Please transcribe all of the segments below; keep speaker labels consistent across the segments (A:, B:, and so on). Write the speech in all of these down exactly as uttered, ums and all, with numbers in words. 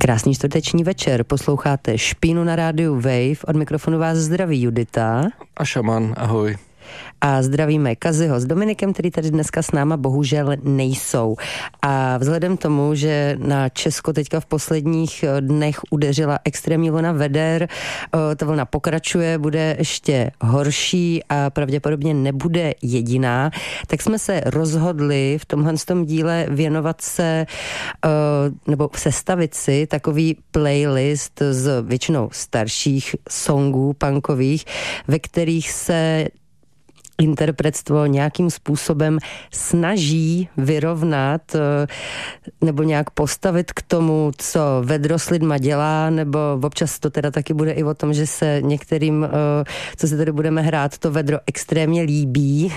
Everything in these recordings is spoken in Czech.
A: Krásný čtvrteční večer, posloucháte Špínu na rádiu Wave, od mikrofonu vás zdraví Judita.
B: A Šaman, ahoj.
A: A zdravíme Kaziho s Dominikem, který tady dneska s náma bohužel nejsou. A vzhledem tomu, že na Česko teďka v posledních dnech udeřila extrémní vlna veder, ta vlna pokračuje, bude ještě horší a pravděpodobně nebude jediná, tak jsme se rozhodli v tomhle tom díle věnovat se nebo sestavit si takový playlist z většinou starších songů punkových, ve kterých se interpretstvo nějakým způsobem snaží vyrovnat nebo nějak postavit k tomu, co vedro s lidma dělá, nebo občas to teda taky bude i o tom, že se některým, co si tady budeme hrát, to vedro extrémně líbí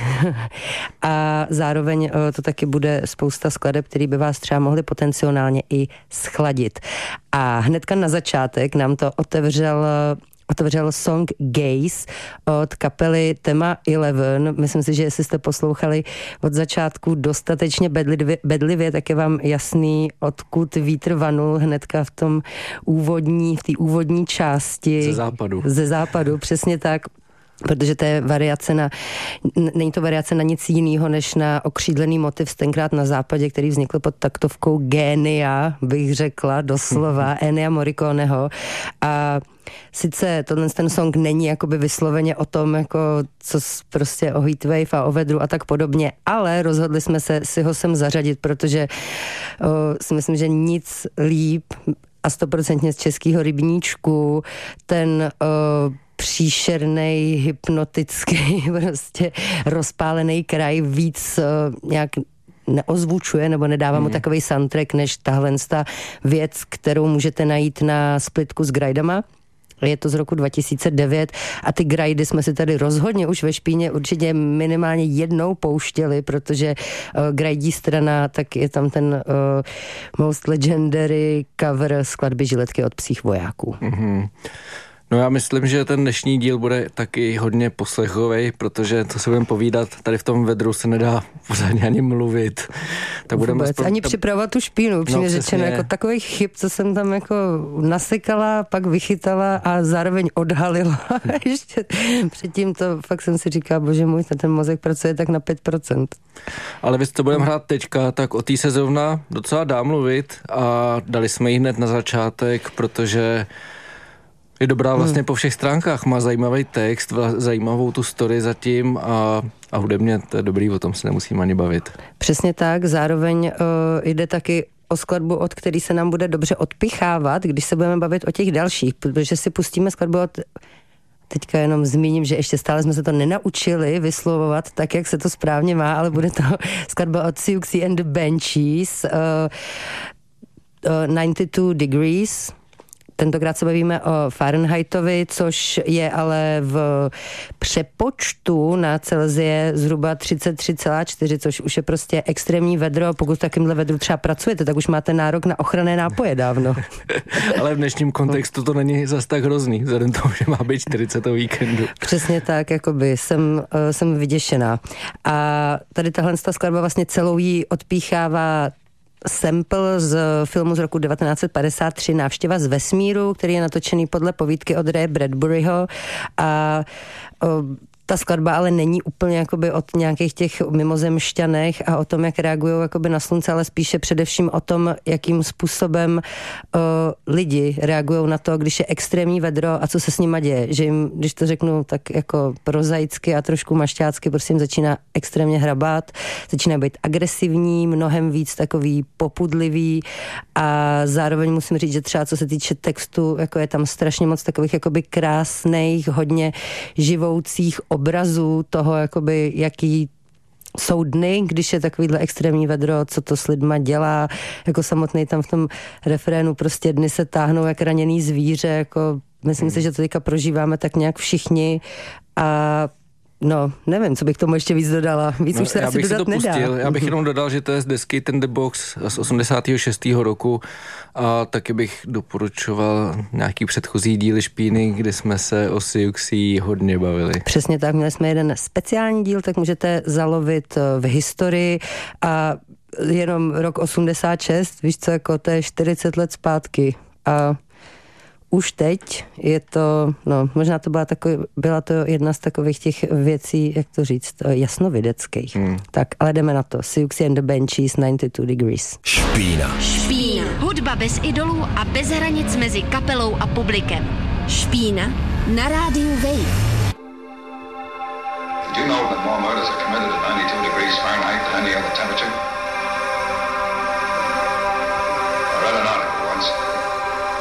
A: a zároveň to taky bude spousta skladeb, který by vás třeba mohli potenciálně i schladit. A hnedka na začátek nám to otevřel otevřel song Gaze od kapely Tema Eleven. Myslím si, že jestli jste poslouchali od začátku dostatečně bedlivě, bedlivě tak je vám jasný, odkud vítr vanul hnedka v tom úvodní, v té úvodní části.
B: Ze západu.
A: Ze západu, přesně tak. Protože to je variace na, není to variace na nic jiného, než na okřídlený motiv z tenkrát na západě, který vznikl pod taktovkou génia, bych řekla, doslova, Ennia Morriconeho. A sice tohle ten song není jakoby vysloveně o tom, jako co prostě o heatwave a o vedru a tak podobně, ale rozhodli jsme se si ho sem zařadit, protože o, si myslím, že nic líp a stoprocentně z českého rybníčku ten o, příšernej, hypnotický, prostě rozpálený kraj víc uh, nějak neozvučuje nebo nedává mm. mu takovej soundtrack, než tahle věc, kterou můžete najít na splitku s Grajdama. Je to z roku dva tisíce devět a ty grajdy jsme si tady rozhodně už ve Špíně určitě minimálně jednou pouštěli, protože uh, grajdí strana, tak je tam ten uh, most legendary cover skladby Žiletky od psích vojáků.
B: Mm-hmm. No já myslím, že ten dnešní díl bude taky hodně poslechovej, protože to se budeme povídat, tady v tom vedru se nedá pořádně ani mluvit. Tak budeme
A: spro... Ani připravovat tu špínu, upřímně no, řečeno, jako takových chyb, co jsem tam jako nasekala, pak vychytala a zároveň odhalila. Ještě předtím to fakt jsem si říkala, bože můj, ten mozek pracuje tak na pět procent.
B: Ale když to budeme hrát teďka, tak o té se zrovna docela dá mluvit a dali jsme ji hned na začátek, protože je dobrá vlastně hmm. po všech stránkách, má zajímavý text, zajímavou tu story zatím a, a hudebně to je dobrý, o tom se nemusím ani bavit.
A: Přesně tak, zároveň uh, jde taky o skladbu, od který se nám bude dobře odpichávat, když se budeme bavit o těch dalších, protože si pustíme skladbu od... Teďka jenom zmíním, že ještě stále jsme se to nenaučili vyslovovat tak, jak se to správně má, ale bude to skladba od Siouxsie and the Banshees, uh, uh, devadesát dva degrees. Tentokrát se bavíme o Fahrenheitovi, což je ale v přepočtu na Celsie zhruba třicet tři celá čtyři, což už je prostě extrémní vedro. Pokud v takovémhle vedru třeba pracujete, tak už máte nárok na ochranné nápoje dávno.
B: Ale v dnešním kontextu to není zas tak hrozný, vzhledem tomu, že má být čtyřicet o víkendu.
A: Přesně tak, jakoby jsem, jsem vyděšená. A tady tahle skladba vlastně celou jí odpíchává sample z filmu z roku devatenáct set padesát tři Návštěva z vesmíru, který je natočený podle povídky od Raye Bradburyho a o, ta skladba ale není úplně jakoby od nějakých těch mimozemšťanech a o tom, jak reagují jakoby na slunce, ale spíše především o tom, jakým způsobem o, lidi reagují na to, když je extrémní vedro a co se s nima děje. Že jim, když to řeknu tak jako prozaicky a trošku mašťácky, prostě jim začíná extrémně hrabat, začíná být agresivní, mnohem víc takový popudlivý a zároveň musím říct, že třeba co se týče textu, jako je tam strašně moc takových jakoby krásných, hodně živoucích obrazů toho, jakoby, jaký jsou dny, když je takovýhle extrémní vedro, co to s lidma dělá, jako samotný tam v tom refrénu prostě dny se táhnou jak raněný zvíře, jako myslím hmm. si, že to teďka prožíváme tak nějak všichni a no, nevím, co bych tomu ještě víc dodala. Víc no, už se asi dodat nedá.
B: Pustil. Já bych jenom dodal, že to je z desky Ten the Box z osmdesátého šestého roku a taky bych doporučoval nějaký předchozí díly Špíny, kde jsme se o Siouxsie hodně bavili.
A: Přesně tak, měli jsme jeden speciální díl, tak můžete zalovit v historii a jenom rok osmdesát šest, víš co, jako to je čtyřicet let zpátky. a už teď je to, no možná to byla, takový, byla to jedna z takových těch věcí, jak to říct, jasnovideckých. Hmm. Tak, ale jdeme na to. Siouxsie and the Banshees, ninety-two degrees.
C: Špína.
D: Špína. Hudba bez idolů a bez hranic mezi kapelou a publikem. Špína na rádiu Wave.
E: Did you know that more murders are committed at ninety-two degrees Fahrenheit than any other temperature? I read an article once.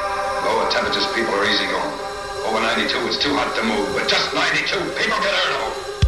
E: Lower temperatures, people are easy going. Over ninety-two, it's too hot to move, but just ninety-two, people get hurt.